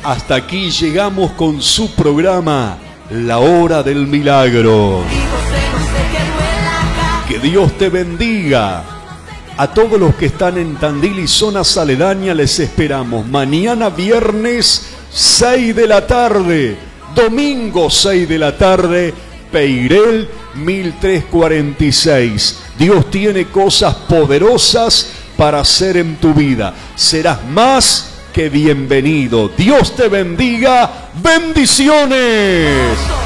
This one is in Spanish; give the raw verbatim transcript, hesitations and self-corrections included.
Hasta aquí llegamos con su programa La Hora del Milagro. Que Dios te bendiga. A todos los que están en Tandil y zonas aledañas les esperamos mañana viernes seis de la tarde, domingo seis de la tarde, Peirel mil trescientos cuarenta y seis. Dios tiene cosas poderosas para hacer en tu vida. Serás más que bienvenido. Dios te bendiga. Bendiciones.